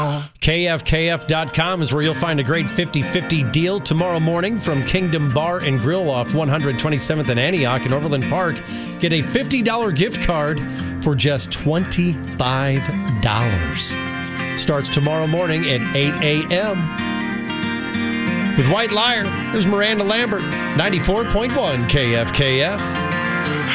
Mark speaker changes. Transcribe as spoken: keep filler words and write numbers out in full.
Speaker 1: K F K F dot com is where you'll find a great fifty-fifty deal tomorrow morning from Kingdom Bar and Grill off one twenty-seventh and Antioch in Overland Park. Get a fifty dollars gift card for just twenty-five dollars. Starts tomorrow morning at eight a.m. With White Liar, there's Miranda Lambert, ninety-four point one K F K F.